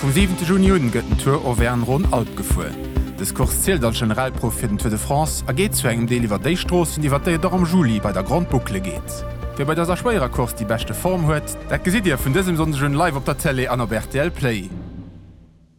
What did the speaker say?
Vom 7. Juni gëtt den Tour Auvergne Rhône Alp gefuer. Das Kurs zielt als Generalprof fir den Tour de France geht zu engem Deel iwwer déi Strossen, iwwer déi der am Juli bei der Grand Boucle geht. Wer bei der schwerer Kurs die beste Form huet, dat gesiet ihr vun diesem sonndegen Live op der Tele an der RTL Play.